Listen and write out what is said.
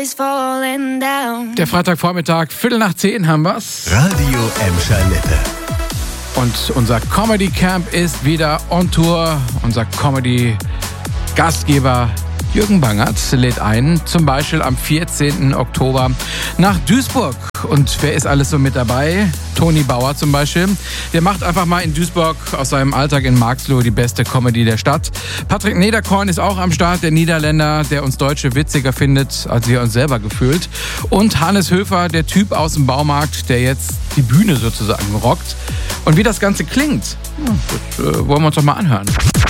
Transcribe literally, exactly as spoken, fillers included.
Der Freitagvormittag, Viertel nach zehn haben wir's. Radio Emscher Lippe. Und unser Comedy Camp ist wieder on Tour. Unser Comedy Gastgeber Jürgen Bangert lädt ein, zum Beispiel am vierzehnten Oktober nach Duisburg. Und wer ist alles so mit dabei? Toni Bauer zum Beispiel. Der macht einfach mal in Duisburg aus seinem Alltag in Marxloh die beste Comedy der Stadt. Patrick Nederkorn ist auch am Start, der Niederländer, der uns Deutsche witziger findet, als wir uns selber gefühlt. Und Hannes Höfer, der Typ aus dem Baumarkt, der jetzt die Bühne sozusagen rockt. Und wie das Ganze klingt, das äh, wollen wir uns doch mal anhören.